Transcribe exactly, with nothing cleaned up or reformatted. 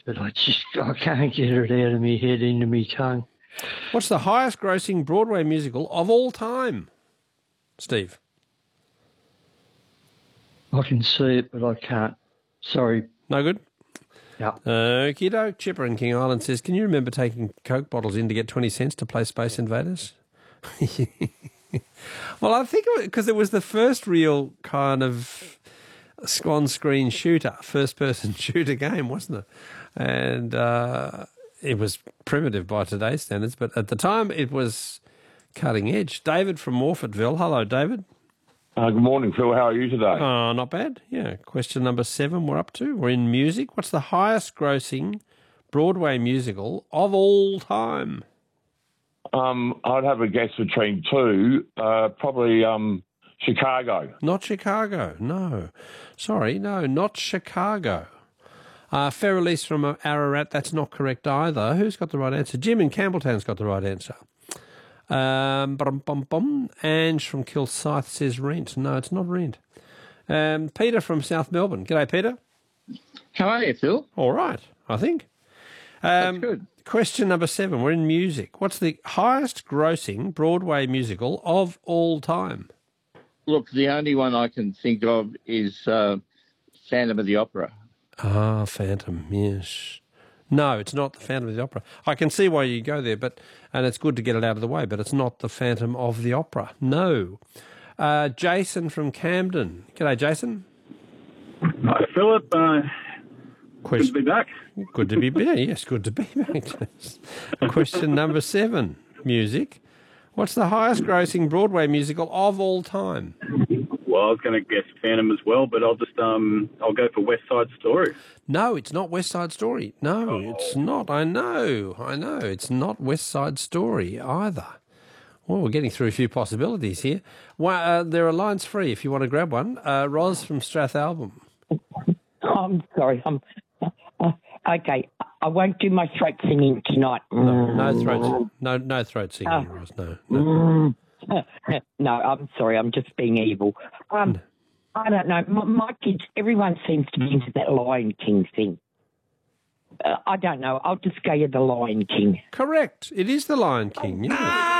but I just I can't get it out of my head into my tongue. What's the highest grossing Broadway musical of all time, Steve? I can see it, but I can't. Sorry. No good? Yeah. Okie doke. Chipper in King Island says, can you remember taking Coke bottles in to get twenty cents to play Space Invaders? Well, I think because it, it was the first real kind of on-screen shooter, first-person shooter game, wasn't it? And uh, it was primitive by today's standards, but at the time it was cutting edge. David from Morfettville. Hello, David. Uh, good morning, Phil. How are you today? Oh, not bad. Yeah. Question number seven we're up to. We're in music. What's the highest grossing Broadway musical of all time? Um, I'd have a guess between two. Uh, probably um, Chicago. Not Chicago. No. Sorry. No, not Chicago. Uh, fair release from Ararat. That's not correct either. Who's got the right answer? Jim in Campbelltown's got the right answer. Um, bum, bum, bum. Ange from Kilsyth says Rent. No, it's not Rent. Um, Peter from South Melbourne. G'day, Peter. How are you, Phil? All right, I think. That's Um, good. Question number seven. We're in music. What's the highest grossing Broadway musical of all time? Look, the only one I can think of is uh, Phantom of the Opera. Ah, Phantom, yes. No, it's not the Phantom of the Opera. I can see why you go there, but and it's good to get it out of the way, but it's not the Phantom of the Opera. No. Uh, Jason from Camden. G'day, Jason. Hi, Philip. Uh, Question, good to be back. Good to be back. Yes, good to be back. Question number seven, music. What's the highest grossing Broadway musical of all time? Well, I was going to guess Phantom as well, but I'll just um I'll go for West Side Story. No, it's not West Side Story. No, oh. It's not. I know. I know. It's not West Side Story either. Well, we're getting through a few possibilities here. Well, uh, there are lines free if you want to grab one. Uh, Roz from Strathalbyn. I'm sorry. I'm uh, okay. I won't do my throat singing tonight. No, no throat. No, no throat singing, uh, Roz. No. No. Mm, no, I'm sorry. I'm just being evil. Um, I don't know. My, my kids, everyone seems to be into that Lion King thing. Uh, I don't know. I'll just go with the Lion King. Correct. It is the Lion King. Yeah.